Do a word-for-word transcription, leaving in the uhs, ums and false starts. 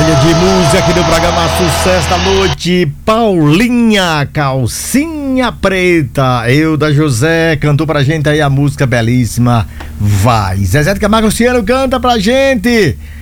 trilha de música aqui do programa Sucesso da Noite. Paulinha, Calcinha Preta. Euda José cantou pra gente aí a música belíssima Vai. Zezé de Camargo Luciano canta pra gente